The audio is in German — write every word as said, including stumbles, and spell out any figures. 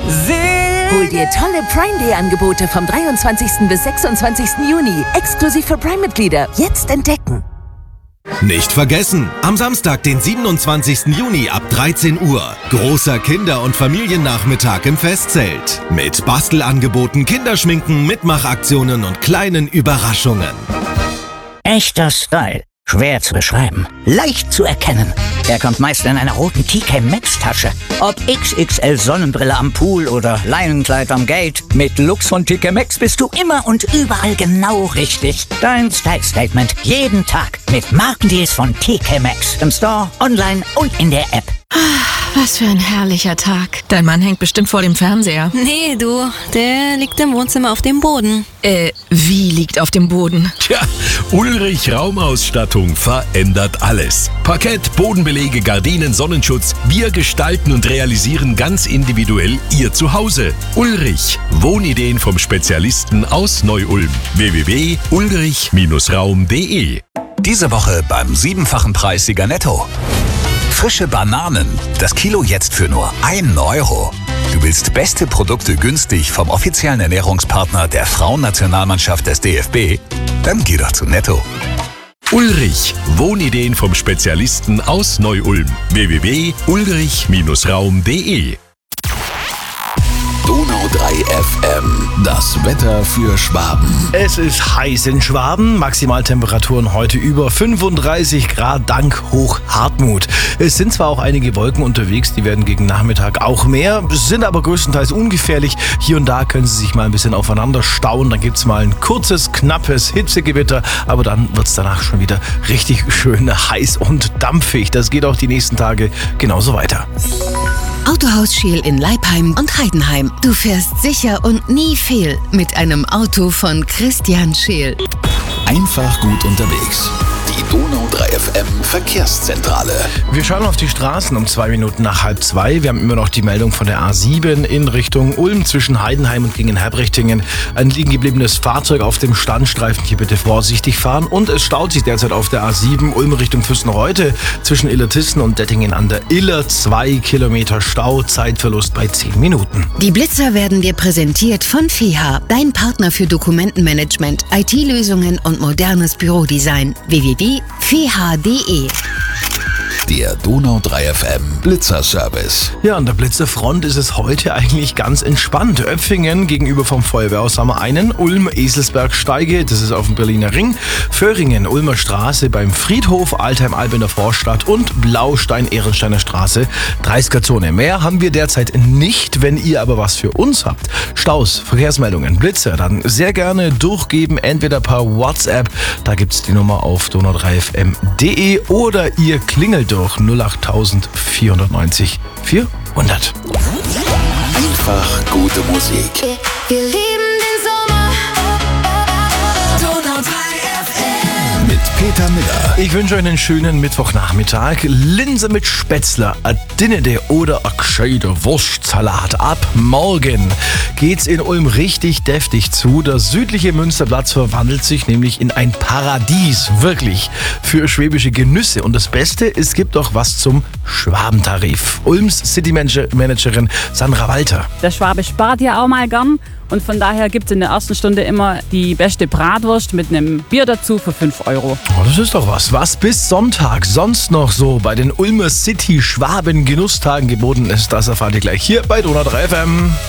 Hol dir tolle Prime Day Angebote vom dreiundzwanzigsten bis sechsundzwanzigsten Juni. Exklusiv für Prime-Mitglieder. Jetzt entdecken. Nicht vergessen, am Samstag, den siebenundzwanzigsten Juni ab dreizehn Uhr. Großer Kinder- und Familiennachmittag im Festzelt. Mit Bastelangeboten, Kinderschminken, Mitmachaktionen und kleinen Überraschungen. Echter Style. Schwer zu beschreiben. Leicht zu erkennen. Er kommt meist in einer roten T K Maxx Tasche. Ob X X L Sonnenbrille am Pool oder Leinenkleid am Gate. Mit Lux von T K Maxx bist du immer und überall genau richtig. Dein Style Statement jeden Tag mit Markendeals von T K Maxx. Im Store, online und in der App. Was für ein herrlicher Tag. Dein Mann hängt bestimmt vor dem Fernseher. Nee, du, der liegt im Wohnzimmer auf dem Boden. Äh, wie liegt auf dem Boden? Tja, Ulrich Raumausstattung verändert alles. Parkett, Bodenbelege, Gardinen, Sonnenschutz. Wir gestalten und realisieren ganz individuell Ihr Zuhause. Ulrich, Wohnideen vom Spezialisten aus Neu-Ulm. w w w punkt ulrich Raum punkt de. Diese Woche beim siebenfachen Preissieger Netto. Frische Bananen. Das Kilo jetzt für nur einen Euro. Du willst beste Produkte günstig vom offiziellen Ernährungspartner der Frauennationalmannschaft des D F B? Dann geh doch zu Netto. Ulrich, Wohnideen vom Spezialisten aus Neu-Ulm. w w w punkt ulrich Raum punkt de. Donau drei F M, das Wetter für Schwaben. Es ist heiß in Schwaben, Maximaltemperaturen heute über fünfunddreißig Grad dank Hoch Hartmut. Es sind zwar auch einige Wolken unterwegs, die werden gegen Nachmittag auch mehr, sind aber größtenteils ungefährlich. Hier und da können sie sich mal ein bisschen aufeinander stauen, dann gibt es mal ein kurzes, knappes Hitzegewitter, aber dann wird es danach schon wieder richtig schön heiß und dampfig. Das geht auch die nächsten Tage genauso weiter. Autohaus Scheel in Leipheim und Heidenheim. Du fährst sicher und nie fehl mit einem Auto von Christian Scheel. Einfach gut unterwegs. Die Donau drei F M Verkehrszentrale. Wir schauen auf die Straßen um zwei Minuten nach halb zwei. Wir haben immer noch die Meldung von der A sieben in Richtung Ulm zwischen Heidenheim und Gingen-Herbrichtingen. Ein liegen gebliebenes Fahrzeug auf dem Standstreifen. Hier bitte vorsichtig fahren. Und es staut sich derzeit auf der A sieben Ulm Richtung Fürstenreute zwischen Illertissen und Dettingen an der Iller. Zwei Kilometer Stau, Zeitverlust bei zehn Minuten. Die Blitzer werden dir präsentiert von F E H, dein Partner für Dokumentenmanagement, I T-Lösungen und modernes Bürodesign. w w w punkt f e h punkt d e. Der Donau drei F M Blitzerservice. Ja, an der Blitzerfront ist es heute eigentlich ganz entspannt. Öpfingen gegenüber vom Feuerwehrhaus haben wir einen. Ulm, Eselsberg-Steige, das ist auf dem Berliner Ring. Föhringen, Ulmer Straße beim Friedhof, Altheim-Alb in der Vorstadt und Blaustein-Ehrensteiner Straße, dreißiger-Zone. Mehr haben wir derzeit nicht. Wenn ihr aber was für uns habt, Staus, Verkehrsmeldungen, Blitzer, dann sehr gerne durchgeben, entweder per WhatsApp, da gibt es die Nummer auf donau drei f m punkt d e oder ihr klingelt durch null acht vierhundertneunzig vierhundert. Einfach gute Musik. Wir lieben den Sommer. Donau drei F M. Mit Peter Miller. Ich wünsche euch einen schönen Mittwochnachmittag. Linse mit Spätzle, a Dinnede oder a gescheiter Wurstsalat. Ab morgen geht's in Ulm richtig deftig zu. Der südliche Münsterplatz verwandelt sich nämlich in ein Paradies, wirklich, für schwäbische Genüsse. Und das Beste, es gibt auch was zum Schwabentarif. Ulms City-Managerin Sandra Walter. Der Schwabe spart ja auch mal gern. Und von daher gibt es in der ersten Stunde immer die beste Bratwurst mit einem Bier dazu für fünf Euro. Oh, das ist doch was. Was bis Sonntag sonst noch so bei den Ulmer City Schwaben Genusstagen geboten ist, das erfahrt ihr gleich hier bei Donau drei F M.